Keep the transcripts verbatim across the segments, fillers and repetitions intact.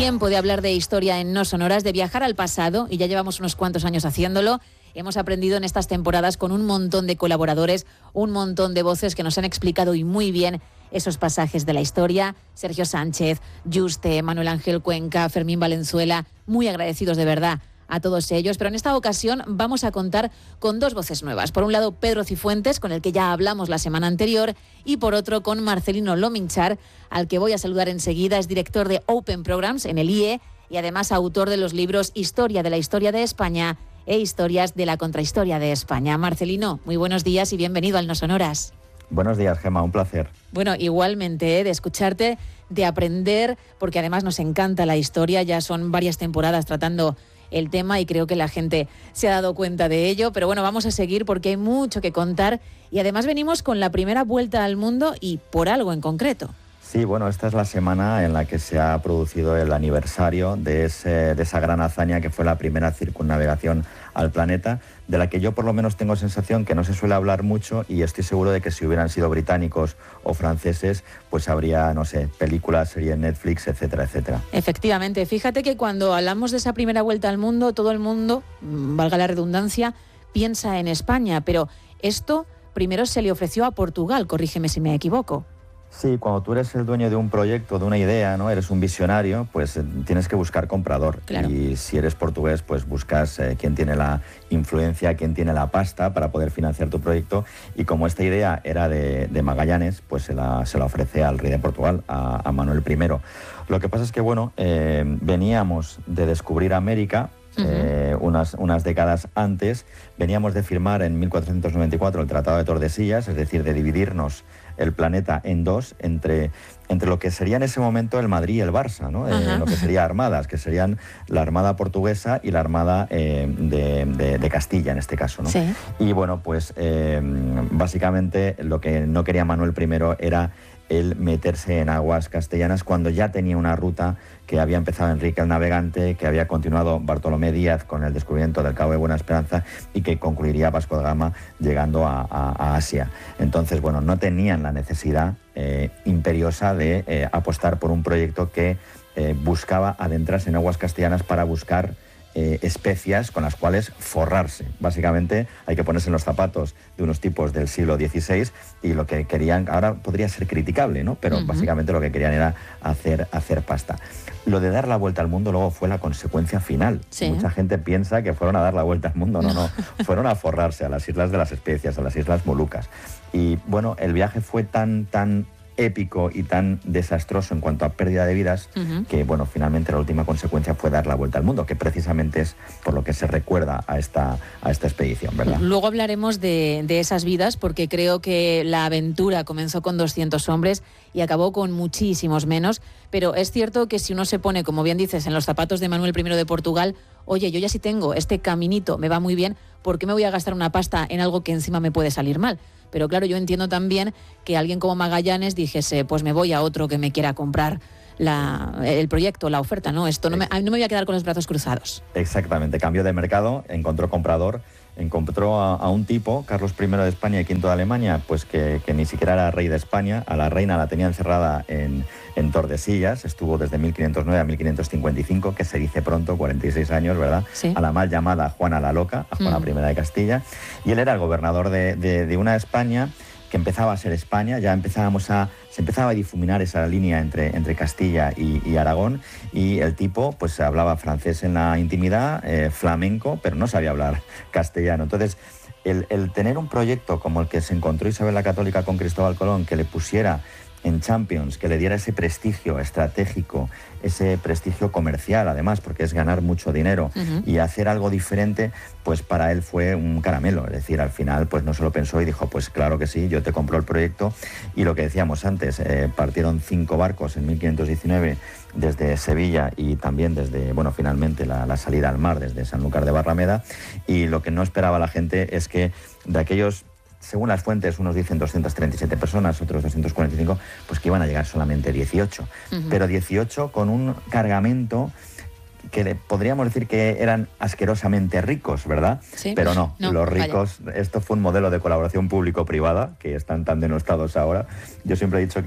tiempo de hablar de historia en No Sonoras, de viajar al pasado, y ya llevamos unos cuantos años haciéndolo. Hemos aprendido en estas temporadas con un montón de colaboradores, un montón de voces que nos han explicado y muy bien esos pasajes de la historia. Sergio Sánchez, Juste, Manuel Ángel Cuenca, Fermín Valenzuela, muy agradecidos de verdad a todos ellos, pero en esta ocasión vamos a contar con dos voces nuevas. Por un lado, Pedro Cifuentes, con el que ya hablamos la semana anterior, y por otro, con Marcelino Lominchar, al que voy a saludar enseguida. Es director de Open Programs en el I E y además autor de los libros Historia de la Historia de España e Historias de la Contrahistoria de España. Marcelino, muy buenos días y bienvenido al No Sonoras. Buenos días, Gemma, un placer. Bueno, igualmente, ¿eh? de escucharte, de aprender, porque además nos encanta la historia. Ya son varias temporadas tratando el tema y creo que la gente se ha dado cuenta de ello, pero bueno, vamos a seguir porque hay mucho que contar y además venimos con la primera vuelta al mundo y por algo en concreto. Sí, bueno, esta es la semana en la que se ha producido el aniversario de, ese, de esa gran hazaña que fue la primera circunnavegación al planeta, de la que yo por lo menos tengo sensación que no se suele hablar mucho, y estoy seguro de que si hubieran sido británicos o franceses, pues habría, no sé, películas, series Netflix, etcétera, etcétera. Efectivamente, fíjate que cuando hablamos de esa primera vuelta al mundo, todo el mundo, valga la redundancia, piensa en España, pero esto primero se le ofreció a Portugal, corrígeme si me equivoco. Sí, cuando tú eres el dueño de un proyecto, de una idea, ¿no? Eres un visionario, pues eh, tienes que buscar comprador. Claro. Y si eres portugués, pues buscas eh, quién tiene la influencia, quién tiene la pasta para poder financiar tu proyecto. Y como esta idea era de, de Magallanes, pues se la, se la ofrece al rey de Portugal, a, a Manuel primero. Lo que pasa es que, bueno, eh, veníamos de descubrir América. Eh, unas, unas décadas antes, veníamos de firmar en mil cuatrocientos noventa y cuatro el Tratado de Tordesillas, es decir, de dividirnos el planeta en dos, entre, entre lo que sería en ese momento el Madrid y el Barça, ¿no? Eh, lo que sería armadas, que serían la Armada portuguesa y la Armada eh, de, de, de Castilla, en este caso, ¿no? Sí. Y bueno, pues eh, básicamente lo que no quería Manuel primero era el meterse en aguas castellanas cuando ya tenía una ruta que había empezado Enrique el Navegante, que había continuado Bartolomé Díaz con el descubrimiento del Cabo de Buena Esperanza y que concluiría Vasco da Gama llegando a, a, a Asia. Entonces, bueno, no tenían la necesidad eh, imperiosa de eh, apostar por un proyecto que eh, buscaba adentrarse en aguas castellanas para buscar Eh, especias con las cuales forrarse. Básicamente hay que ponerse en los zapatos de unos tipos del siglo dieciséis y lo que querían, ahora podría ser criticable, ¿no? Pero uh-huh. básicamente lo que querían era hacer, hacer pasta. Lo de dar la vuelta al mundo luego fue la consecuencia final. Sí. Mucha gente piensa que fueron a dar la vuelta al mundo, no, no, no. Fueron a forrarse a las Islas de las Especias, a las Islas Molucas. Y bueno, el viaje fue tan, tan épico y tan desastroso en cuanto a pérdida de vidas, uh-huh. que bueno, finalmente la última consecuencia fue dar la vuelta al mundo, que precisamente es por lo que se recuerda a esta, a esta expedición, ¿verdad? Luego hablaremos de, de esas vidas, porque creo que la aventura comenzó con doscientos hombres y acabó con muchísimos menos, pero es cierto que si uno se pone, como bien dices, en los zapatos de Manuel primero de Portugal, oye, yo ya sí tengo este caminito, me va muy bien, ¿por qué me voy a gastar una pasta en algo que encima me puede salir mal? Pero claro, yo entiendo también que alguien como Magallanes dijese, pues me voy a otro que me quiera comprar la, el proyecto, la oferta, ¿no? Esto no me, no me voy a quedar con los brazos cruzados. Exactamente, cambió de mercado, encontró comprador, encontró a, a un tipo, Carlos primero de España y quinto de Alemania, pues que, que ni siquiera era rey de España. A la reina la tenía encerrada en, en Tordesillas, estuvo desde mil quinientos nueve a mil quinientos cincuenta y cinco, que se dice pronto, cuarenta y seis años, ¿verdad? Sí. A la mal llamada Juana la Loca, a Juana mm. primera de Castilla, y él era el gobernador de, de, de una España que empezaba a ser España, ya empezábamos a, se empezaba a difuminar esa línea entre, entre Castilla y, y Aragón, y el tipo pues hablaba francés en la intimidad, eh, flamenco, pero no sabía hablar castellano. Entonces, el, el tener un proyecto como el que se encontró Isabel la Católica con Cristóbal Colón, que le pusiera en Champions, que le diera ese prestigio estratégico, ese prestigio comercial, además, porque es ganar mucho dinero, uh-huh. y hacer algo diferente, pues para él fue un caramelo. Es decir, al final pues no se lo pensó y dijo, pues claro que sí, yo te compro el proyecto. Y lo que decíamos antes, eh, partieron cinco barcos en mil quinientos diecinueve desde Sevilla y también desde, bueno, finalmente la, la salida al mar desde Sanlúcar de Barrameda, y lo que no esperaba la gente es que de aquellos, según las fuentes, unos dicen doscientas treinta y siete personas, otros doscientas cuarenta y cinco, pues que iban a llegar solamente dieciocho. Uh-huh. Pero dieciocho con un cargamento que le, podríamos decir que eran asquerosamente ricos, ¿verdad? Sí. Pero no, no los ricos, vaya. Esto fue un modelo de colaboración público-privada, que están tan denostados ahora. Yo siempre he dicho que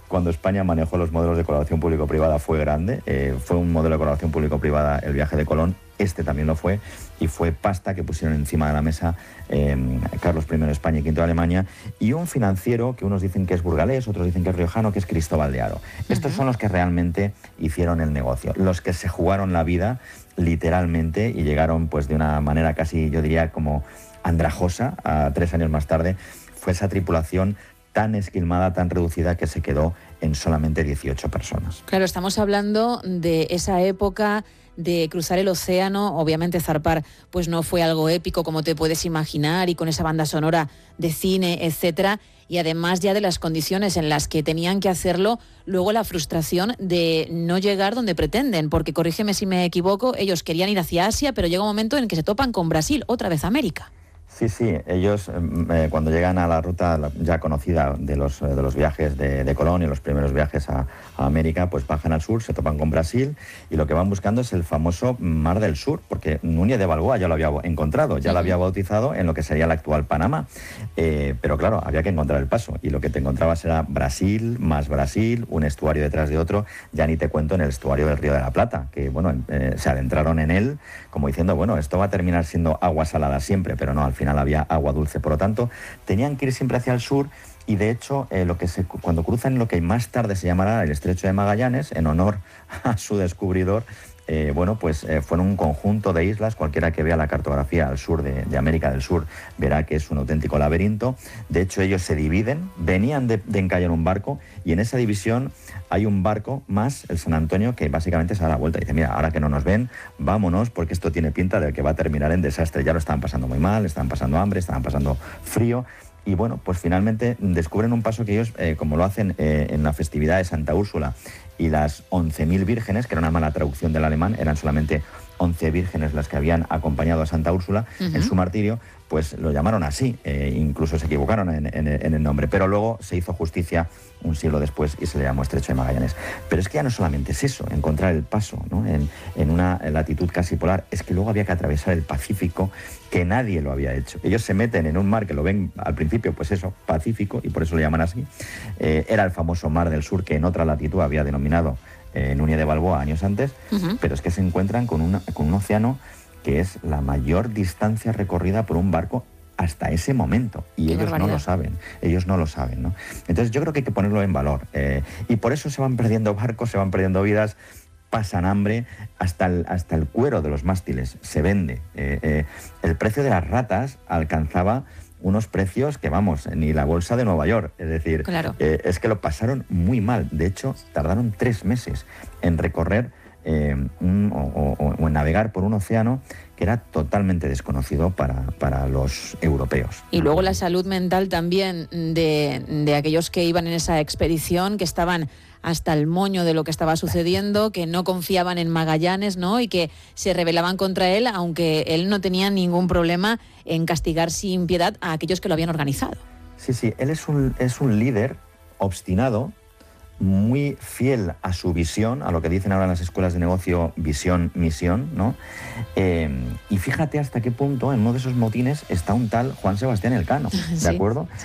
cuando España manejó los modelos de colaboración público-privada fue grande. Eh, fue un modelo de colaboración público-privada el viaje de Colón. Este también lo fue, y fue pasta que pusieron encima de la mesa eh, Carlos primero de España y quinto de Alemania, y un financiero que unos dicen que es burgalés, otros dicen que es riojano, que es Cristóbal de Haro. Uh-huh. Estos son los que realmente hicieron el negocio, los que se jugaron la vida literalmente y llegaron pues de una manera casi, yo diría, como andrajosa, a tres años más tarde. Fue esa tripulación tan esquilmada, tan reducida, que se quedó en solamente dieciocho personas. Claro, estamos hablando de esa época de cruzar el océano. Obviamente zarpar pues no fue algo épico como te puedes imaginar, y con esa banda sonora de cine, etcétera, y además ya de las condiciones en las que tenían que hacerlo, luego la frustración de no llegar donde pretenden, porque corrígeme si me equivoco, ellos querían ir hacia Asia, pero llega un momento en el que se topan con Brasil, otra vez América. Sí, sí, ellos eh, cuando llegan a la ruta ya conocida de los, de los viajes de, de Colón y los primeros viajes a, a América, pues bajan al sur, se topan con Brasil, y lo que van buscando es el famoso Mar del Sur, porque Núñez de Balboa ya lo había encontrado, ya sí. lo había bautizado en lo que sería el actual Panamá, eh, pero claro, había que encontrar el paso, y lo que te encontrabas era Brasil, más Brasil, un estuario detrás de otro, ya ni te cuento en el estuario del Río de la Plata, que bueno, eh, se adentraron en él como diciendo, bueno, esto va a terminar siendo agua salada siempre, pero no, al final había agua dulce. Por lo tanto, tenían que ir siempre hacia el sur, y de hecho, eh, lo que se, cuando cruzan lo que más tarde se llamará el Estrecho de Magallanes, en honor a su descubridor, eh, bueno, pues eh, fueron un conjunto de islas. Cualquiera que vea la cartografía al sur de, de América del Sur verá que es un auténtico laberinto. De hecho, ellos se dividen, venían de, de encallar un barco, y en esa división hay un barco más, el San Antonio, que básicamente se da la vuelta y dice, mira, ahora que no nos ven, vámonos, porque esto tiene pinta de que va a terminar en desastre. Ya lo estaban pasando muy mal, estaban pasando hambre, estaban pasando frío. Y bueno, pues finalmente descubren un paso que ellos, eh, como lo hacen eh, en la festividad de Santa Úrsula, y las once mil vírgenes, que era una mala traducción del alemán, eran solamente once vírgenes las que habían acompañado a Santa Úrsula uh-huh. en su martirio, pues lo llamaron así, eh, incluso se equivocaron en, en, en el nombre, pero luego se hizo justicia un siglo después y se le llamó Estrecho de Magallanes. Pero es que ya no solamente es eso, encontrar el paso, ¿no? en, en una latitud casi polar, es que luego había que atravesar el Pacífico, que nadie lo había hecho. Ellos se meten en un mar que lo ven al principio, pues eso, Pacífico, y por eso lo llaman así. Eh, era el famoso Mar del Sur, que en otra latitud había denominado eh, Núñez de Balboa años antes, uh-huh. pero es que se encuentran con, una, con un océano que es la mayor distancia recorrida por un barco hasta ese momento, y Qué ellos barbaridad. no lo saben, ellos no lo saben, ¿no? Entonces yo creo que hay que ponerlo en valor, eh, y por eso se van perdiendo barcos, se van perdiendo vidas, pasan hambre, hasta el, hasta el cuero de los mástiles se vende. Eh, eh, el precio de las ratas alcanzaba unos precios que, vamos, ni la bolsa de Nueva York, es decir, claro. eh, es que lo pasaron muy mal. De hecho, tardaron tres meses en recorrer eh, un, o, o, o en navegar por un océano que era totalmente desconocido para, para los europeos. Y luego la salud mental también de, de aquellos que iban en esa expedición, que estaban hasta el moño de lo que estaba sucediendo, que no confiaban en Magallanes, ¿no? Y que se rebelaban contra él, aunque él no tenía ningún problema en castigar sin piedad a aquellos que lo habían organizado. Sí, sí, él es un, es un líder obstinado, muy fiel a su visión, a lo que dicen ahora en las escuelas de negocio, visión, misión, ¿no? Eh, y fíjate hasta qué punto en uno de esos motines está un tal Juan Sebastián Elcano, ¿de sí, acuerdo? Sí.